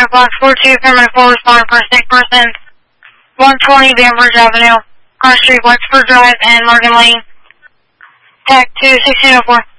5 Fox 42, Paramedic 4 responding for a sick person. 120 Bainbridge Avenue, Cross Street, Wexford Drive, and Morgan Lane. TAC 2, 1604.